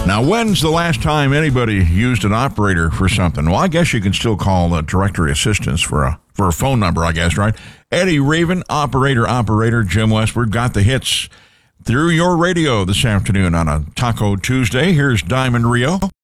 Now, when's the last time anybody used an operator for something? Well, I guess you can still call directory assistance for a phone number, I guess, right? Eddie Raven, operator. Jim Westward got the hits through your radio this afternoon on a Taco Tuesday. Here's Diamond Rio.